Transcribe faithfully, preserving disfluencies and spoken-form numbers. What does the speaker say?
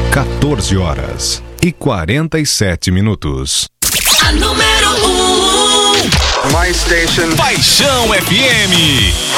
quatorze horas e quarenta e sete minutos. A número um. My station. Paixão F M.